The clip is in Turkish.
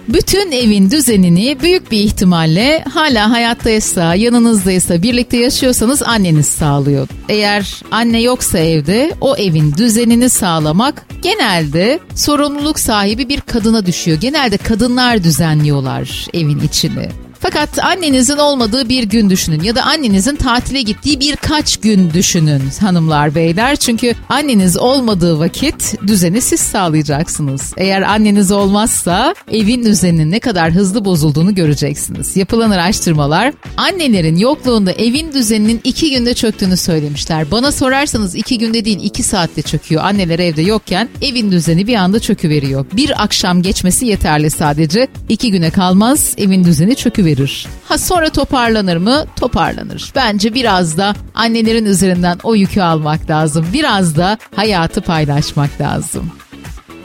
Bütün evin düzenini büyük bir ihtimalle hala hayattaysa, yanınızdaysa, birlikte yaşıyorsanız anneniz sağlıyor. Eğer anne yoksa evde, o evin düzenini sağlamak genelde sorumluluk sahibi bir kadına düşüyor. Genelde kadınlar düzenliyorlar evin içini. Fakat annenizin olmadığı bir gün düşünün ya da annenizin tatile gittiği birkaç gün düşünün hanımlar beyler. Çünkü anneniz olmadığı vakit düzeni siz sağlayacaksınız. Eğer anneniz olmazsa evin düzeninin ne kadar hızlı bozulduğunu göreceksiniz. Yapılan araştırmalar annelerin yokluğunda evin düzeninin 2 günde çöktüğünü söylemişler. Bana sorarsanız 2 günde değil 2 saatte çöküyor. Anneler evde yokken evin düzeni bir anda çöküveriyor. Bir akşam geçmesi yeterli sadece. 2 güne kalmaz evin düzeni çöküverir. Sonra toparlanır mı? Toparlanır. Bence biraz da annelerin üzerinden o yükü almak lazım. Biraz da hayatı paylaşmak lazım.